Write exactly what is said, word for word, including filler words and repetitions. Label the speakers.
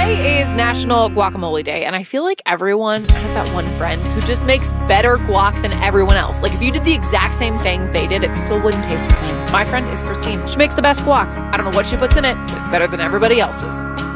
Speaker 1: Today is National Guacamole Day, and I feel like everyone has that one friend who just makes better guac than everyone else. Like if you did the exact same things they did, it still wouldn't taste the same. My friend is Christine. She makes the best guac. I don't know what she puts in it, but it's better than everybody else's.